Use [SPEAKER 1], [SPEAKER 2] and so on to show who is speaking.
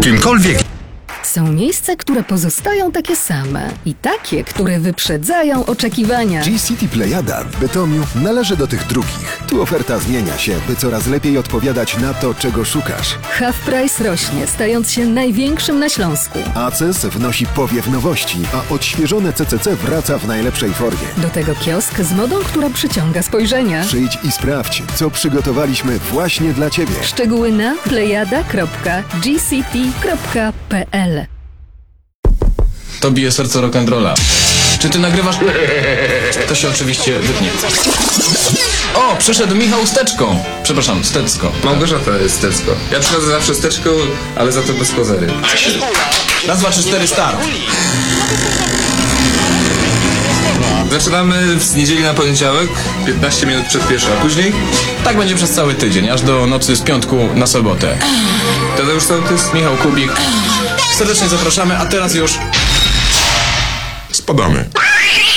[SPEAKER 1] czymkolwiek.
[SPEAKER 2] Są miejsca, które pozostają takie same i takie, które wyprzedzają oczekiwania.
[SPEAKER 3] G-City Plejada w Bytomiu należy do tych drugich. Tu oferta zmienia się, by coraz lepiej odpowiadać na to, czego szukasz.
[SPEAKER 2] Half Price rośnie, stając się największym na Śląsku.
[SPEAKER 3] ACES wnosi powiew nowości, a odświeżone CCC wraca w najlepszej formie.
[SPEAKER 2] Do tego kiosk z modą, która przyciąga spojrzenia.
[SPEAKER 3] Przyjdź i sprawdź, co przygotowaliśmy właśnie dla Ciebie.
[SPEAKER 2] Szczegóły na plejada.gcity.pl.
[SPEAKER 4] To bije serce rock'n'rolla. Czy ty nagrywasz? To się oczywiście wytnie. O, przyszedł Michał z teczką. Przepraszam, z teczką.
[SPEAKER 5] Małgorzata jest Stecko. Ja przychodzę zawsze z teczką, ale za to bez kozery.
[SPEAKER 4] Raz, dwa, trzy, cztery, start.
[SPEAKER 5] Zaczynamy z niedzieli na poniedziałek, 15 minut przed pierwszą, a później
[SPEAKER 4] Tak będzie przez cały tydzień, aż do nocy z piątku na sobotę.
[SPEAKER 5] Tadeusz Sołtys,
[SPEAKER 4] Michał Kubik. Serdecznie zapraszamy, a teraz już...
[SPEAKER 1] Spadamy.